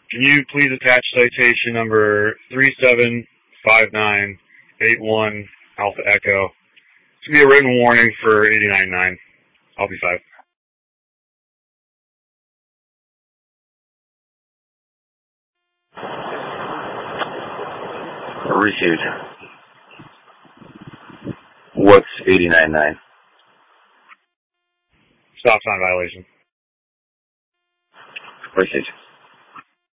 Can you please attach citation number 375981 Alpha Echo? It's going to be a written warning for 89.9. I'll be 5. Received. What's 89.9? Stop sign violation. Received.